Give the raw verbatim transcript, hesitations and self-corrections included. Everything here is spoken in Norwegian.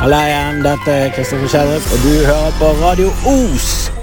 Halla igjen, dette er Kristoffer Kjellrup, og du hører på Radio Os.